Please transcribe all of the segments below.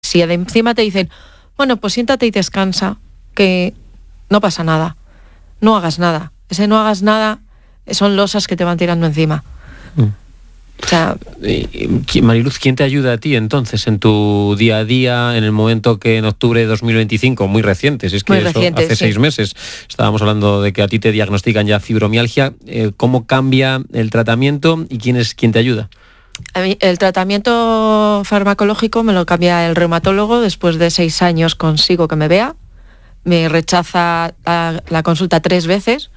si de encima te dicen, bueno, pues siéntate y descansa, que no pasa nada, no hagas nada. Ese no hagas nada son losas que te van tirando encima. O sea, Mariluz, ¿quién te ayuda a ti entonces en tu día a día, en el momento que en octubre de 2025, muy reciente, si es que hace 6 meses, estábamos hablando de que a ti te diagnostican ya fibromialgia, ¿cómo cambia el tratamiento y quién te ayuda? A mí, el tratamiento farmacológico me lo cambia el reumatólogo. Después de 6 años consigo que me vea. Me rechaza la consulta 3 veces.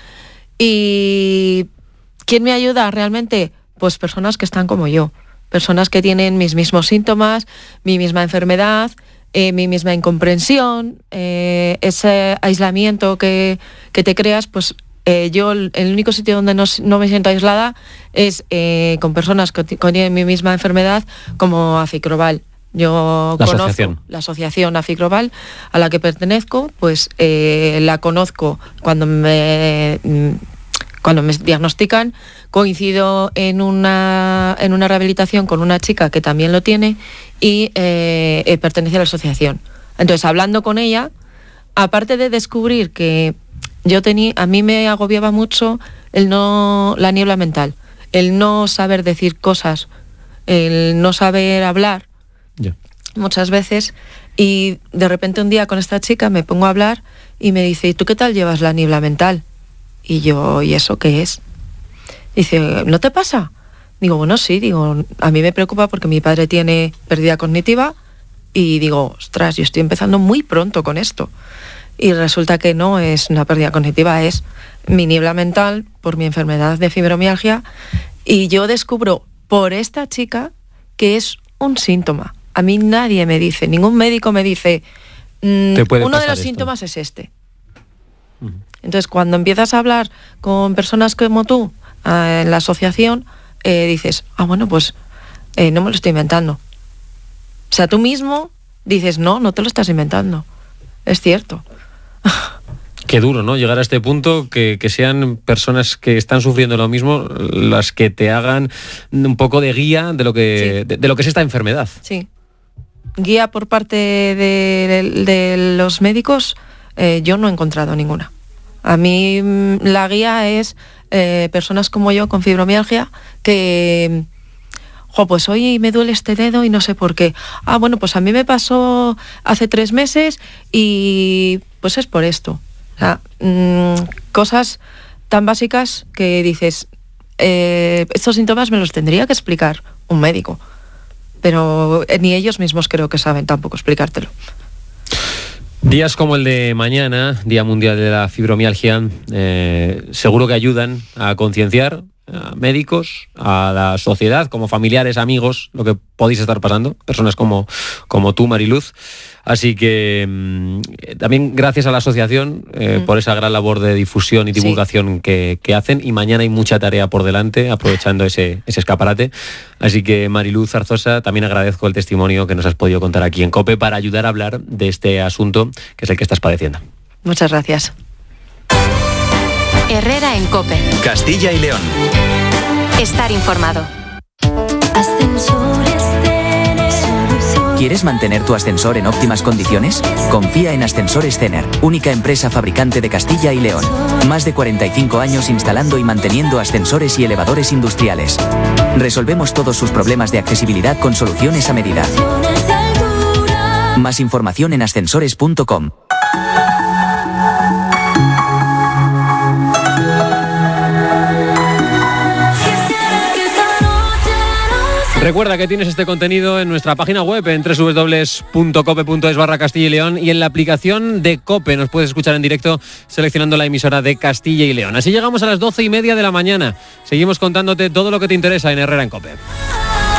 ¿Y quién me ayuda realmente? Pues personas que están como yo. Personas que tienen mis mismos síntomas, mi misma enfermedad, mi misma incomprensión, ese aislamiento que te creas, pues yo el único sitio donde no me siento aislada es con personas que tienen mi misma enfermedad, como Aficrobal. Yo conozco la asociación Aficrobal a la que pertenezco, pues la conozco cuando me diagnostican. Coincido en una rehabilitación con una chica que también lo tiene y pertenece a la asociación. Entonces, hablando con ella, aparte de descubrir que a mí me agobiaba mucho la niebla mental, el no saber decir cosas, el no saber hablar, muchas veces, y de repente un día con esta chica me pongo a hablar y me dice, ¿y tú qué tal llevas la niebla mental? Y yo, ¿y eso qué es? Dice, ¿no te pasa? Digo, bueno, sí, a mí me preocupa porque mi padre tiene pérdida cognitiva y digo, ostras, yo estoy empezando muy pronto con esto. Y resulta que no es una pérdida cognitiva, es mi niebla mental por mi enfermedad de fibromialgia, y yo descubro por esta chica que es un síntoma. A mí nadie me dice, ningún médico me dice, uno de los síntomas es este. Entonces, cuando empiezas a hablar con personas como tú en la asociación, dices, bueno, pues no me lo estoy inventando. O sea, tú mismo dices, no te lo estás inventando. Es cierto. Qué duro, ¿no? Llegar a este punto, que sean personas que están sufriendo lo mismo las que te hagan un poco de guía de lo que, sí, de lo que es esta enfermedad. Sí. Guía por parte de los médicos, yo no he encontrado ninguna. A mí la guía es personas como yo con fibromialgia que, pues hoy me duele este dedo y no sé por qué. Bueno, pues a mí me pasó hace 3 meses y pues es por esto. O sea, cosas tan básicas que dices, estos síntomas me los tendría que explicar un médico, pero ni ellos mismos creo que saben tampoco explicártelo. Días como el de mañana, Día Mundial de la Fibromialgia, seguro que ayudan a concienciar a médicos, a la sociedad, como familiares, amigos, lo que podéis estar pasando, personas como tú, Mariluz. Así que también gracias a la asociación por esa gran labor de difusión y divulgación que hacen, y mañana hay mucha tarea por delante, aprovechando ese escaparate. Así que, Mariluz Zarzosa, también agradezco el testimonio que nos has podido contar aquí en COPE para ayudar a hablar de este asunto que es el que estás padeciendo. Muchas gracias. Herrera en COPE. Castilla y León. Estar informado. ¿Quieres mantener tu ascensor en óptimas condiciones? Confía en Ascensores Cener, única empresa fabricante de Castilla y León. Más de 45 años instalando y manteniendo ascensores y elevadores industriales. Resolvemos todos sus problemas de accesibilidad con soluciones a medida. Más información en ascensores.com. Recuerda que tienes este contenido en nuestra página web en www.cope.es/Castilla y León, y en la aplicación de COPE nos puedes escuchar en directo seleccionando la emisora de Castilla y León. Así llegamos a las 12:30 de la mañana. Seguimos contándote todo lo que te interesa en Herrera en COPE.